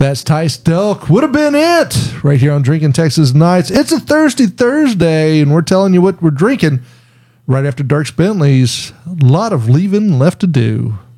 That's Tice Delk. Would have been it right here on Drinking Texas Nights. It's a Thirsty Thursday, and we're telling you what we're drinking right after Dirks Bentley's A Lot of Leaving Left to Do.